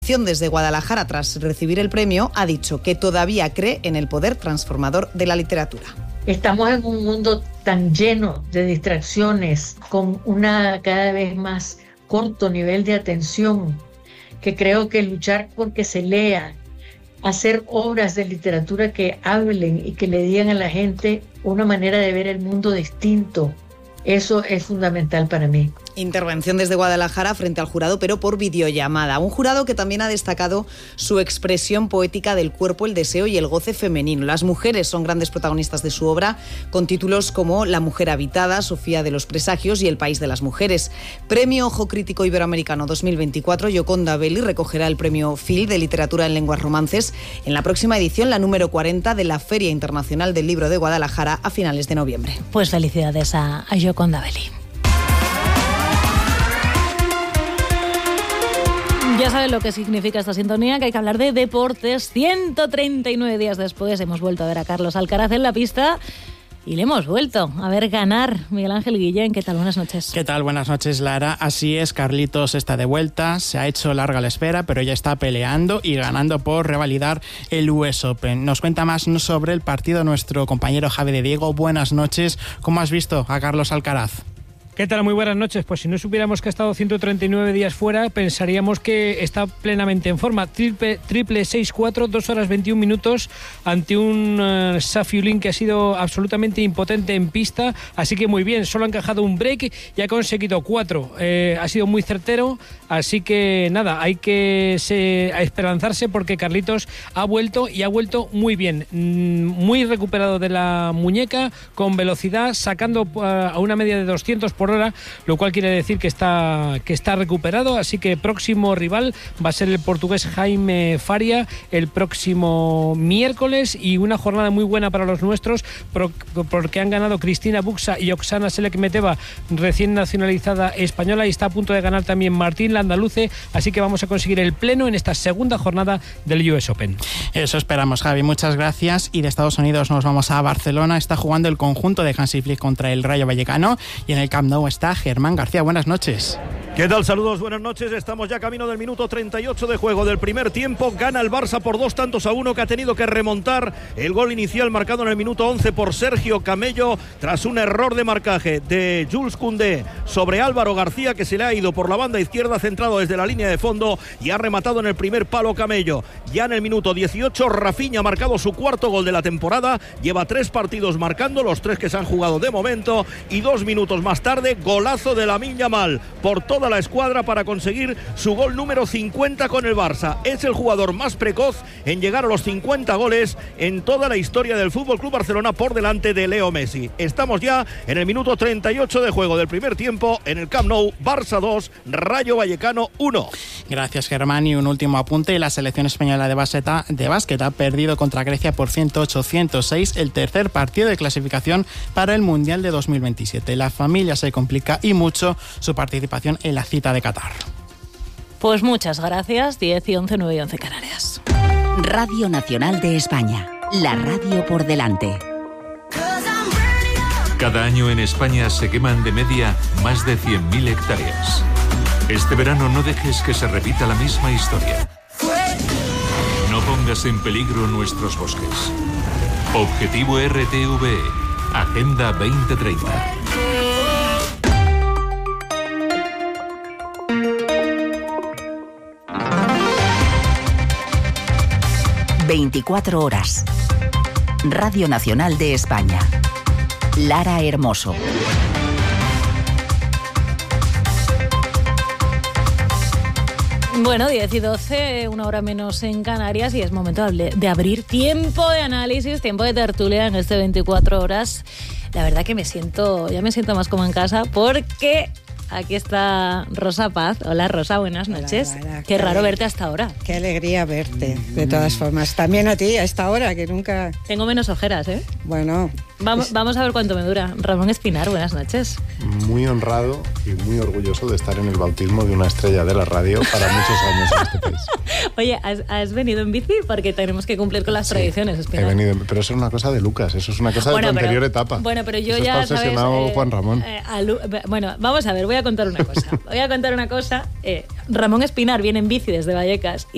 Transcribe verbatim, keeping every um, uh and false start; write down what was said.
intervención desde Guadalajara tras recibir el premio, ha dicho que todavía cree en el poder transformador de la literatura. Estamos en un mundo tan lleno de distracciones, con una cada vez más corto nivel de atención, que creo que luchar porque se lea, hacer obras de literatura que hablen y que le digan a la gente una manera de ver el mundo distinto, eso es fundamental para mí. Intervención desde Guadalajara frente al jurado, pero por videollamada. Un jurado que también ha destacado su expresión poética del cuerpo, el deseo y el goce femenino. Las mujeres son grandes protagonistas de su obra, con títulos como La mujer habitada, Sofía de los presagios y El país de las mujeres. Premio Ojo Crítico Iberoamericano dos mil veinticuatro, Yoconda Belli recogerá el premio Phil de Literatura en Lenguas Romances en la próxima edición, la número cuarenta de la Feria Internacional del Libro de Guadalajara a finales de noviembre. Pues felicidades a, a Yoconda Belli. Ya saben lo que significa esta sintonía, que hay que hablar de deportes. ciento treinta y nueve días después hemos vuelto a ver a Carlos Alcaraz en la pista y le hemos vuelto a ver ganar. Miguel Ángel Guillén, ¿qué tal? Buenas noches. ¿Qué tal? Buenas noches, Lara. Así es, Carlitos está de vuelta, se ha hecho larga la espera, pero ya está peleando y ganando por revalidar el U S Open. Nos cuenta más sobre el partido nuestro compañero Javi de Diego. Buenas noches. ¿Cómo has visto a Carlos Alcaraz? ¿Qué tal? Muy buenas noches. Pues si no supiéramos que ha estado ciento treinta y nueve días fuera, pensaríamos que está plenamente en forma. Triple, triple seis cuatro, dos horas veintiún minutos ante un uh, Safiulin que ha sido absolutamente impotente en pista. Así que muy bien, solo ha encajado un break y ha conseguido cuatro. Eh, ha sido muy certero, así que nada, hay que se, a esperanzarse porque Carlitos ha vuelto y ha vuelto muy bien. Mm, muy recuperado de la muñeca, con velocidad, sacando uh, a una media de doscientos por hora, lo cual quiere decir que está, que está recuperado, así que próximo rival va a ser el portugués Jaime Faria el próximo miércoles, y una jornada muy buena para los nuestros porque han ganado Cristina Buxa y Oksana Selekmeteva, recién nacionalizada española, y está a punto de ganar también Martín Landaluce, así que vamos a conseguir el pleno en esta segunda jornada del U S Open. Eso esperamos, Javi, muchas gracias. Y de Estados Unidos nos vamos a Barcelona. Está jugando el conjunto de Hansi Flick contra el Rayo Vallecano y en el Camp Nou está Germán García. Buenas noches. ¿Qué tal? Saludos, buenas noches. Estamos ya camino del minuto treinta y ocho de juego del primer tiempo. Gana el Barça por dos tantos a uno, que ha tenido que remontar el gol inicial marcado en el minuto once por Sergio Camello tras un error de marcaje de Jules Koundé sobre Álvaro García, que se le ha ido por la banda izquierda, centrado desde la línea de fondo, y ha rematado en el primer palo Camello. Ya en el minuto dieciocho, Rafinha ha marcado su cuarto gol de la temporada. Lleva tres partidos marcando, los tres que se han jugado de momento, y dos minutos más tarde, golazo de Lamine Yamal por toda la escuadra para conseguir su gol número cincuenta con el Barça. Es el jugador más precoz en llegar a los cincuenta goles en toda la historia del F C Barcelona, por delante de Leo Messi. Estamos ya en el minuto treinta y ocho de juego del primer tiempo en el Camp Nou. Barça dos, Rayo Vallecano uno. Gracias, Germán. Y un último apunte: la selección española de básquet, de básquet ha perdido contra Grecia por ciento ocho a ciento seis el tercer partido de clasificación para el Mundial de dos mil veintisiete. La familia se complica y mucho su participación en la cita de Qatar. Pues muchas gracias. diez y once, nueve y once Canarias. Radio Nacional de España, la radio por delante. Cada año en España se queman de media más de cien mil hectáreas. Este verano no dejes que se repita la misma historia. No pongas en peligro nuestros bosques. Objetivo R T V E, Agenda veinte treinta. veinticuatro horas. Radio Nacional de España. Lara Hermoso. Bueno, diez y doce, una hora menos en Canarias, y es momento de abrir tiempo de análisis, tiempo de tertulia en este veinticuatro horas. La verdad que me siento, ya me siento más como en casa, porque aquí está Rosa Paz. Hola, Rosa, buenas noches. Hola, hola. Qué, qué raro alegría. Verte hasta ahora. Qué alegría verte, de todas formas. También a ti, a esta hora, que nunca... Tengo menos ojeras, ¿eh? Bueno... Vamos, es... vamos a ver cuánto me dura. Ramón Espinar, buenas noches. Muy honrado y muy orgulloso de estar en el bautismo de una estrella de la radio para muchos años en este país. Oye, ¿has, has venido en bici? Porque tenemos que cumplir con las sí, tradiciones, Espinar. He venido, pero eso es una cosa de Lucas, eso es una cosa bueno, de tu pero, anterior etapa. Bueno, pero yo eso ya, está obsesionado, ¿sabes? Eh, Juan Ramón. Eh, Lu... Bueno, vamos a ver, voy a contar una cosa. Voy a contar una cosa. Eh, Ramón Espinar viene en bici desde Vallecas